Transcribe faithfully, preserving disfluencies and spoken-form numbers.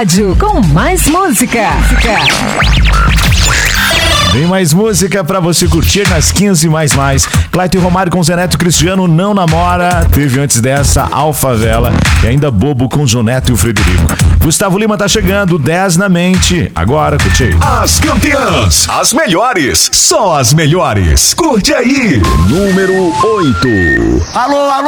rádio com mais música. Tem mais música pra você curtir nas quinze mais mais. Clayton e Romário com Zé Neto e Cristiano não namora. Teve antes dessa Alfavela e ainda Bobo com João Neto e o Frederico. Gustavo Lima tá chegando, dez na mente. Agora, curte aí. As campeãs, as melhores, só as melhores. Curte aí. Número oito. Alô, alô.